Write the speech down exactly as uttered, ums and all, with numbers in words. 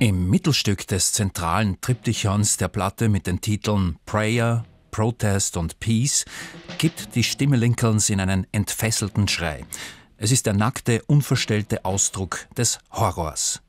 Im Mittelstück des zentralen Triptychons der Platte mit den Titeln Prayer, Protest und Peace gibt die Stimme Lincolns in einen entfesselten Schrei. Es ist der nackte, unverstellte Ausdruck des Horrors.